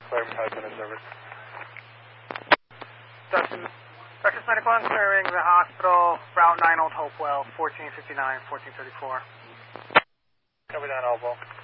clear for 5-minute service. Dustin, Breakfast Medical on clearing the hospital, Route 9 Old Hopewell, 1459, 1434. Copy that, Hopewell.